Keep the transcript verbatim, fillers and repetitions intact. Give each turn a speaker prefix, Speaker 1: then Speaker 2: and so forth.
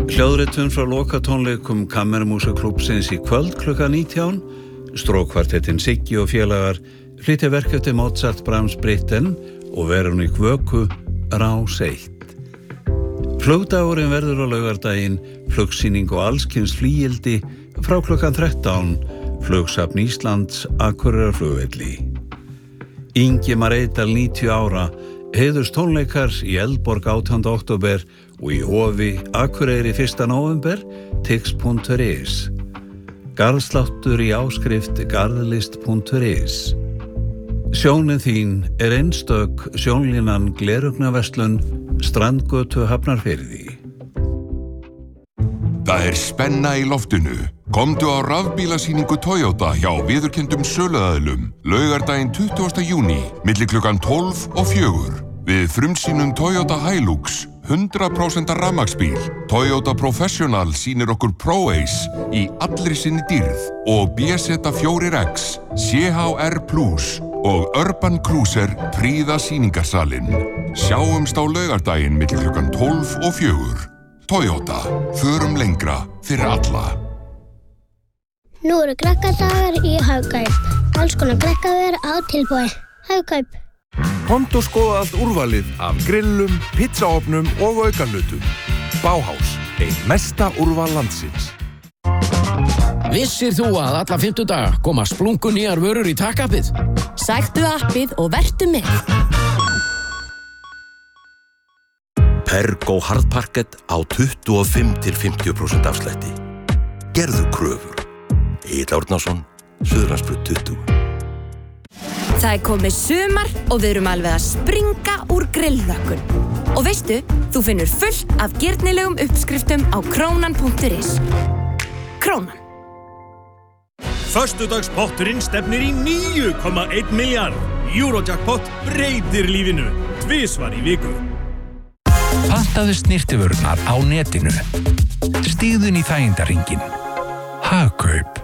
Speaker 1: Hljóðritun frá lokatónleikum Kammermúsaklúbbsins í kvöld klukkan nítján. Strókkvartettinn Siggi og félagar flytja verk eftir Mozart, Brahms, Britten og Veronique Vöku Rás eitt. Flugdagurinn verður á laugardaginn, flugsýning og allskyns flygildi frá klukkan þrettán, Flugsafn Íslands, Akureyrarflugvelli. Ingimar Eydal níutíu ára, heiðurs tónleikar í Eldborg átjánda október og í Hofi, Akureyri fyrsta nóvember, tix punktur is. Garðsláttur í áskrift garðlist punktur is. Sjónin þín er einstök sjónlínan Glerugnaverslun, Strandgötu Hafnarfirði.
Speaker 2: Það er spenna í loftinu. Komdu á rafbílasýningu Toyota hjá viðurkenndum söluaðilum laugardaginn tuttugasta júní milli klukkan tólf og fjögur. Við frumsýnum Toyota Hilux, hundrað prósent rafmagnsbíl. Toyota Professional sýnir okkur ProAce í allri sinni dýrð og B Z fjögur X, C H R Plus og Urban Cruiser prýða sýningarsalinn. Sjáumst á laugardaginn milli klukkan tólf og fjögur. Toyota, förum lengra fyrir alla.
Speaker 3: Nú eru krakkadagar í Hagkaup. Alls konar krakkaver á tilboði. Hagkaup.
Speaker 4: Komdu og skoða allt úrvalið af grillum, pizzaofnum og aukalutum. Bauhaus, ein mesta úrval landsins.
Speaker 5: Vissir þú að alla fimmtudaga koma splungu nýjar vörur í takkappið?
Speaker 6: Sæktu appið og vertu með.
Speaker 7: Pergo hardparkett á tuttugu og fimm til fimmtíu prósent afslætti. Gerðu kröfur. Egill Árnason, Suðurlandsbraut tuttugu.
Speaker 6: Það er komið sumar og við erum alveg að springa úr grillhlökkun. Og veistu, þú finnur fullt af girnilegum uppskriftum á krónan punktur is. Krónan.
Speaker 8: Föstudagspotturinn stefnir í níu komma einn milljarð. Eurojackpot breytir lífinu. Tvisvar í viku.
Speaker 9: Pantaðu snyrtivörurnar á netinu. Stígðu inn í þægindarhringinn. Hagkaup.